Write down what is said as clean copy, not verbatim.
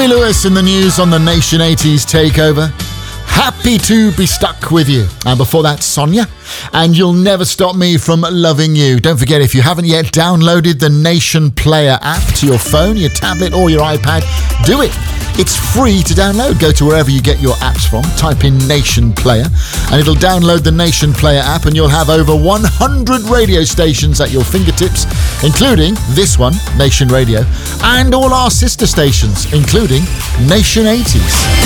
Louis Lewis in the news on the Nation 80s Takeover. Happy to be stuck with you. And before that, Sonia. And You'll Never Stop Me from Loving You. Don't forget, if you haven't yet downloaded the Nation Player app to your phone, your tablet or your iPad, do it. It's free to download. Go to wherever you get your apps from, type in Nation Player, and it'll download the Nation Player app, and you'll have over 100 radio stations at your fingertips, including this one, Nation Radio, and all our sister stations, including Nation 80s.